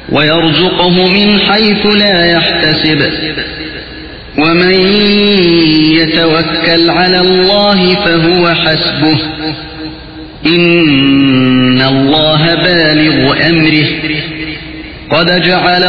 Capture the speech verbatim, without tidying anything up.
ويرزقه من حيث لا يحتسب ومن يتوكل على الله فهو حسبه إن الله بالغ أمره قد جعل